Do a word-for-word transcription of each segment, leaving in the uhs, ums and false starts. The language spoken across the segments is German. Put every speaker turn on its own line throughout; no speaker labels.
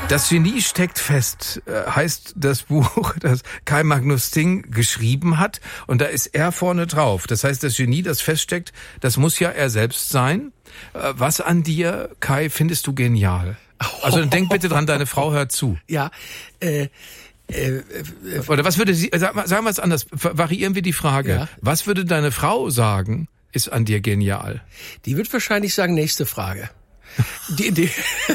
Das Genie steckt fest, heißt das Buch, das Kai Magnus Ting geschrieben hat. Und da ist er vorne drauf. Das heißt, das Genie, das feststeckt, das muss ja er selbst sein. Was an dir, Kai, findest du genial? Also denk bitte dran, deine Frau hört zu.
Ja, äh... Äh, äh,
Oder was würde sie, sag, sagen wir es anders, variieren wir die Frage. Ja. Was würde deine Frau sagen, ist an dir genial?
Die wird wahrscheinlich sagen, nächste Frage. Die, die,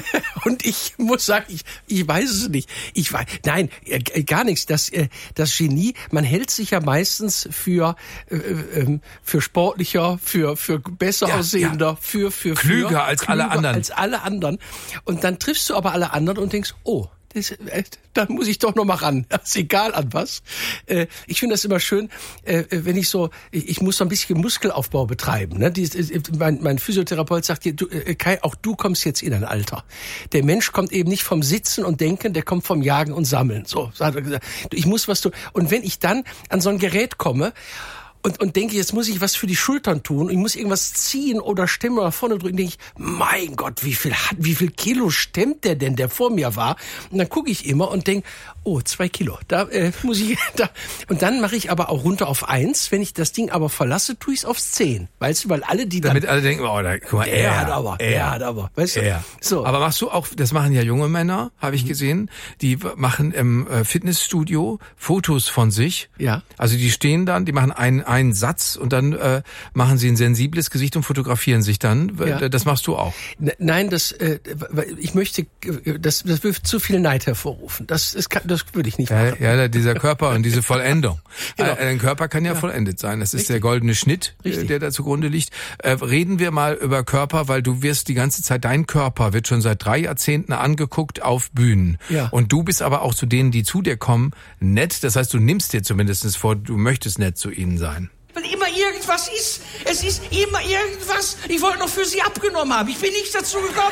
und ich muss sagen, ich, ich weiß es nicht. Ich weiß, nein, äh, gar nichts. Das, äh, das Genie, man hält sich ja meistens für, äh, äh, für sportlicher, für, für besser ja, aussehender, ja. für, für, für
klüger als klüger alle anderen.
Als alle anderen. Und dann triffst du aber alle anderen und denkst, oh, Das, äh, da muss ich doch noch mal ran. Das ist egal an was. Äh, ich finde das immer schön, äh, wenn ich so, ich, ich muss so ein bisschen Muskelaufbau betreiben. Ne? Die, äh, mein, mein Physiotherapeut sagt dir, du, äh, Kai, auch du kommst jetzt in ein Alter. Der Mensch kommt eben nicht vom Sitzen und Denken, der kommt vom Jagen und Sammeln. So, hat er gesagt. Ich muss was tun. Und wenn ich dann an so ein Gerät komme, Und, und denke, jetzt muss ich was für die Schultern tun. Ich muss irgendwas ziehen oder stemmen oder nach vorne drücken. Denke ich, mein Gott, wie viel hat, wie viel Kilo stemmt der denn, der vor mir war? Und dann gucke ich immer und denke, oh, zwei Kilo. Da äh, muss ich da. Und dann mache ich aber auch runter auf eins. Wenn ich das Ding aber verlasse, tue ich es aufs zehn. Weißt du, weil alle die dann,
damit alle denken, oh, da, guck mal,
er,
er
hat aber, er, er hat aber, weißt du?
Er.
So.
Aber machst du auch, das machen ja junge Männer, habe ich gesehen, die machen im Fitnessstudio Fotos von sich.
Ja.
Also die stehen dann, die machen einen einen Satz und dann äh, machen sie ein sensibles Gesicht und fotografieren sich dann. Ja. Das machst du auch?
Nein, das äh, ich möchte, das, das wird zu viel Neid hervorrufen. Das, das, kann, das würde ich nicht machen.
Ja, ja, dieser Körper und diese Vollendung.
Genau.
Ein Körper kann ja, ja vollendet sein. Das ist Richtig. Der goldene Schnitt, Richtig. Der da zugrunde liegt. Äh, reden wir mal über Körper, weil du wirst die ganze Zeit, dein Körper wird schon seit drei Jahrzehnten angeguckt auf Bühnen.
Ja.
Und du bist aber auch zu denen, die zu dir kommen, nett. Das heißt, du nimmst dir zumindest vor, du möchtest nett zu ihnen sein.
Weil immer irgendwas ist. Es ist immer irgendwas. Ich wollte noch für Sie abgenommen haben. Ich bin nicht dazu gekommen.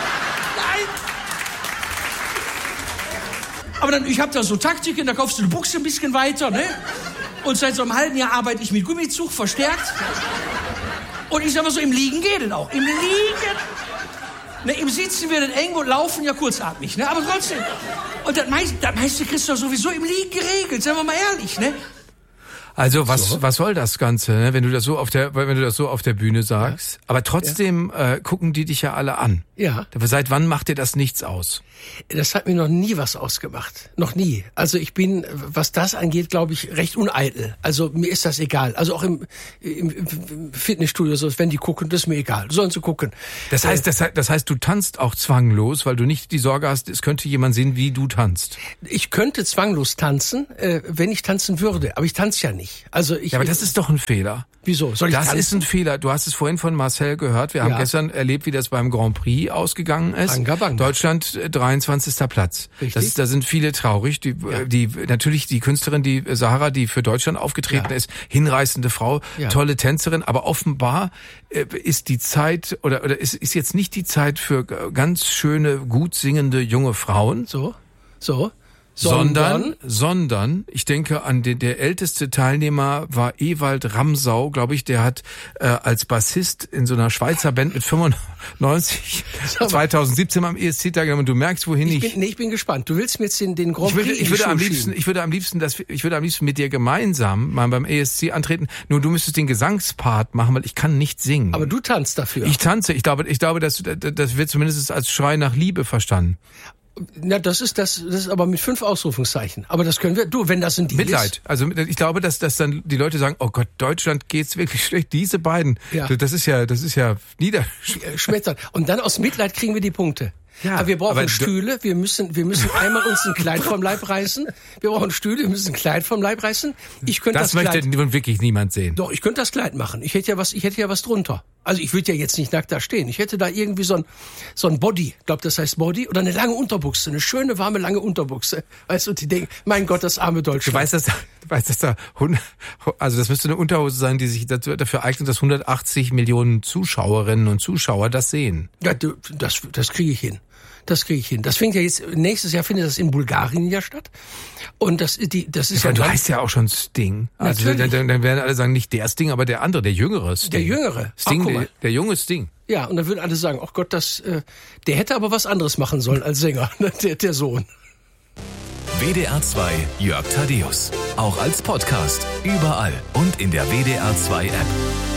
Nein. Aber dann, ich habe da so Taktiken, da kaufst du eine Buchse ein bisschen weiter, ne? Und seit so einem halben Jahr arbeite ich mit Gummizug verstärkt. Und ich sag mal so, im Liegen geht es auch. Im Liegen. Ne, im Sitzen wird es eng und laufen ja kurzatmig, ne? Aber trotzdem. Und das meiste, das meiste kriegst du sowieso im Liegen geregelt, seien wir mal ehrlich, ne?
Also was so. was soll das Ganze, ne? Wenn du das so auf der wenn du das so auf der Bühne sagst, ja. Aber trotzdem ja. äh, gucken die dich ja alle an.
Ja.
Seit wann macht dir das nichts aus?
Das hat mir noch nie was ausgemacht, noch nie. Also ich bin, was das angeht, glaube ich, recht uneitel. Also mir ist das egal. Also auch im, im, im Fitnessstudio, so wenn die gucken, das ist mir egal. Sollen sie gucken.
Das heißt, das, das heißt, du tanzt auch zwanglos, weil du nicht die Sorge hast, es könnte jemand sehen, wie du tanzt.
Ich könnte zwanglos tanzen, äh, wenn ich tanzen würde, aber ich tanze ja nicht. Also ich,
ja, aber das ist doch ein Fehler.
Wieso? Soll ich
das
tanzen?
ist ein Fehler. Du hast es vorhin von Marcel gehört. Wir
ja.
haben gestern erlebt, wie das beim Grand Prix ausgegangen ist.
Banga, banga.
Deutschland dreiundzwanzigster Platz.
Richtig.
Das ist, da sind viele traurig. Die,
ja.
die natürlich die Künstlerin, die Sahara, die für Deutschland aufgetreten ja. ist, hinreißende Frau, ja. tolle Tänzerin. Aber offenbar äh, ist die Zeit oder oder ist, ist jetzt nicht die Zeit für ganz schöne, gut singende junge Frauen.
So, so.
Sondern, sondern, ich denke an den, der älteste Teilnehmer war Ewald Ramsau, glaube ich, der hat äh, als Bassist in so einer Schweizer Band mit fünfundneunzig zweitausendsiebzehn am E S C teilgenommen. Und du merkst, wohin ich...
Ich bin, nee, ich bin gespannt. Du willst mir jetzt den, den Grand
Prix ich würde, ich würde am liebsten,
schieben.
ich würde am liebsten, das, ich würde am liebsten mit dir gemeinsam mal beim E S C antreten. Nur du müsstest den Gesangspart machen, weil ich kann nicht singen.
Aber du tanzt dafür.
Ich tanze. Ich glaube, ich glaube, das, das wird zumindest als Schrei nach Liebe verstanden.
Na, das ist das, das ist aber mit fünf Ausrufungszeichen. Aber das können wir, du, wenn das ein Deal
Mitleid.
ist.
Also ich glaube, dass, dass dann die Leute sagen, oh Gott, Deutschland geht's wirklich schlecht. Diese beiden,
ja.
das ist ja, das ist ja
niederschmetternd. Und dann aus Mitleid kriegen wir die Punkte.
Ja,
aber wir brauchen
aber
Stühle, wir müssen, wir müssen einmal uns ein Kleid vom Leib reißen. Wir brauchen Stühle, wir müssen ein Kleid vom Leib reißen. Ich könnte das,
das
Kleid.
Das möchte wirklich niemand sehen.
Doch, ich könnte das Kleid machen. Ich hätte ja was, ich hätte ja was drunter. Also ich würde ja jetzt nicht nackt da stehen. Ich hätte da irgendwie so ein, so ein Body, ich glaube, das heißt Body, oder eine lange Unterbuchse, eine schöne, warme, lange Unterbuchse. Weißt du, und die denken, mein Gott, das arme Deutschland.
Du weißt, dass, weiß, dass da hundert, also das müsste eine Unterhose sein, die sich dafür eignet, dass hundertachtzig Millionen Zuschauerinnen und Zuschauer das sehen.
Ja, das, das kriege ich hin. Das kriege ich hin. Das fängt ja jetzt, nächstes Jahr findet das in Bulgarien ja statt. Und das, die, das ist
ja,
ja.
Du
dann,
heißt ja auch schon Sting. Also dann, dann werden alle sagen, nicht der Sting, aber der andere, der jüngere Sting.
Der jüngere.
Sting,
Ach,
der, der junge Sting.
Ja, und dann würden alle sagen, ach Gott, das, äh, der hätte aber was anderes machen sollen als Sänger, der, der Sohn.
W D R zwei Jörg Thaddeus. Auch als Podcast. Überall und in der W D R zwei App.